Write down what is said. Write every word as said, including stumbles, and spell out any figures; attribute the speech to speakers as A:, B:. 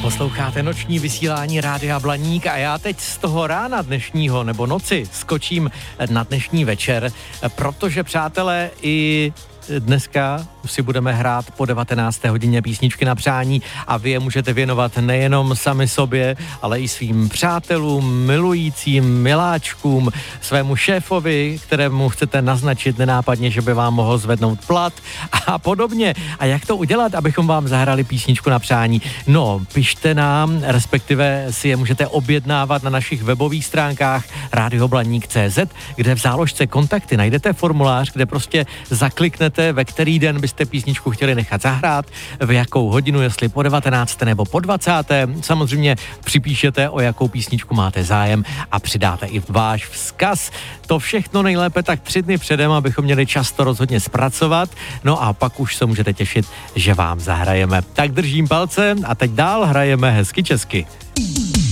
A: Posloucháte noční vysílání Rádia Blaník a já teď z toho rána dnešního nebo noci skočím na dnešní večer, protože přátelé i dneska si budeme hrát po devatenácté hodině písničky na přání a vy je můžete věnovat nejenom sami sobě, ale i svým přátelům, milujícím, miláčkům, svému šéfovi, kterému chcete naznačit nenápadně, že by vám mohl zvednout plat a podobně. A jak to udělat, abychom vám zahrali písničku na přání? No, pište nám, respektive si je můžete objednávat na našich webových stránkách radioblaník tečka cé zet, kde v záložce kontakty najdete formulář, kde prostě zakliknete, ve který den byste písničku chtěli nechat zahrát, v jakou hodinu, jestli po devatenácté nebo po dvacáté Samozřejmě připíšete, o jakou písničku máte zájem a přidáte i váš vzkaz. To všechno nejlépe tak tři dny předem, abychom měli čas to rozhodně zpracovat. No a pak už se můžete těšit, že vám zahrajeme. Tak držím palce a teď dál hrajeme hezky česky.